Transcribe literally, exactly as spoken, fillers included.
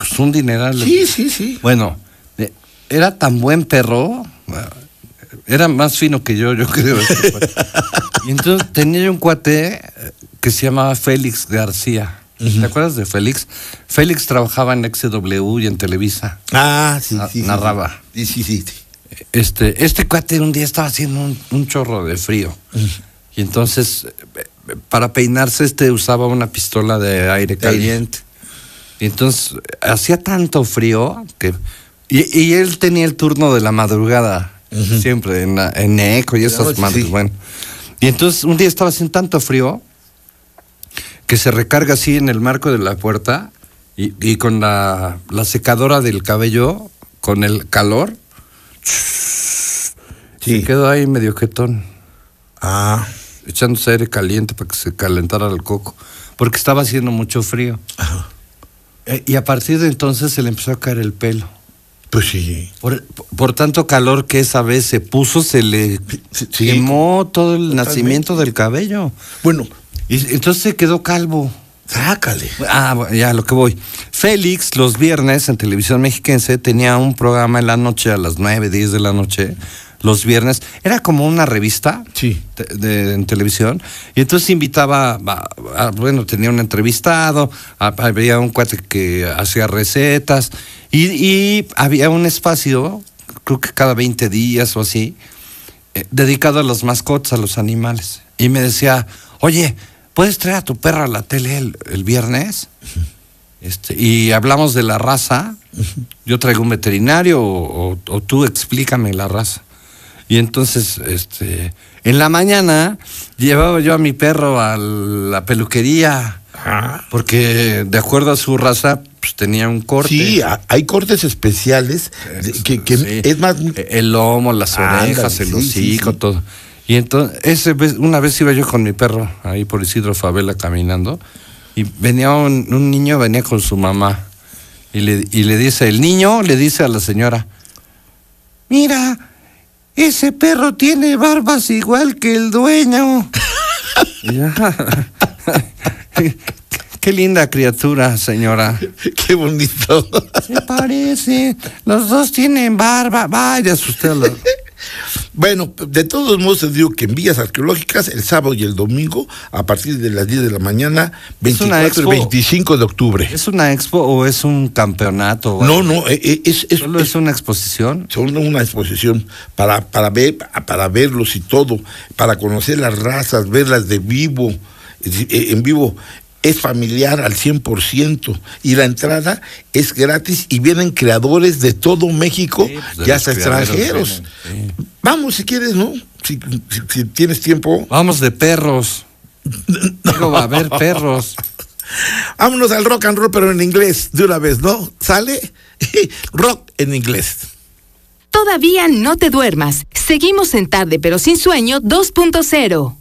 pues un dineral. Sí, sí, sí. Bueno, eh, era tan buen perro, era más fino que yo, yo creo. Y entonces tenía un cuate que se llamaba Félix García. Uh-huh. ¿Te acuerdas de Félix? Félix trabajaba en X W y en Televisa. Ah, sí, Na- sí. narraba. Sí, sí, sí. sí. Este, este cuate un día estaba haciendo un, un chorro de frío. Uh-huh. Y entonces, para peinarse, este usaba una pistola de aire caliente. Y entonces, hacía tanto frío que... Y, y él tenía el turno de la madrugada, uh-huh. siempre, en, la, en Eco y esas sí, madres, sí. bueno. Y entonces, un día estaba haciendo tanto frío que se recarga así en el marco de la puerta y, y con la, la secadora del cabello, con el calor, Sí. se quedó ahí medio jetón. Ah. Echándose aire caliente para que se calentara el coco, porque estaba haciendo mucho frío. Ajá. Eh, y a partir de entonces se le empezó a caer el pelo. Pues sí. Por, por tanto calor que esa vez se puso, se le Sí, sí, quemó todo el totalmente. nacimiento del cabello. Bueno, Y entonces se quedó calvo. sácale. Ah, bueno, ya, lo que voy. Félix, los viernes en Televisión Mexiquense, tenía un programa en la noche, a las nueve, diez de la noche, los viernes. Era como una revista Sí. de, de- en televisión. Y entonces invitaba, a, a- bueno, tenía un entrevistado, a- había un cuate que hacía recetas, y, y había un espacio, creo que cada veinte días o así, eh, dedicado a las mascotas, a los animales. Y me decía, oye, ¿puedes traer a tu perro a la tele el, el viernes? Uh-huh. Este, y hablamos de la raza. Uh-huh. Yo traigo un veterinario o, o, o tú explícame la raza. Y entonces, este, en la mañana llevaba yo a mi perro a la peluquería, Ah. porque de acuerdo a su raza, pues tenía un corte. Sí, a- hay cortes especiales de- que, que Sí. es más... El lomo, las orejas, Ándale, el sí, hocico, sí, sí. todo. Y entonces, ese vez, una vez iba yo con mi perro ahí por Isidro Favela caminando, y venía un, un niño, venía con su mamá, y le, y le dice, el niño le dice a la señora, mira, ese perro tiene barbas igual que el dueño. Y ya, qué linda criatura, señora. Qué bonito. Se parece, los dos tienen barba. Vaya, usted lo... Bueno, de todos modos te digo que en Villas Arqueológicas el sábado y el domingo a partir de las diez de la mañana, veinticuatro y veinticinco de octubre. ¿Es una expo o es un campeonato? No, no, eh, es, es, ¿Solo es, es una exposición? son una exposición para, para, ver, para verlos y todo, para conocer las razas, verlas de vivo, en vivo. Es familiar al cien por ciento y la entrada es gratis y vienen creadores de todo México, Sí, pues y hasta extranjeros. Vienen, sí. Vamos si quieres, ¿no? Si, si, si tienes tiempo. Vamos de perros. Digo, va a haber perros. Vámonos al rock and roll, pero en inglés, de una vez, ¿no? ¿Sale? Rock en inglés. Todavía no te duermas. Seguimos en Tarde pero sin sueño dos punto cero.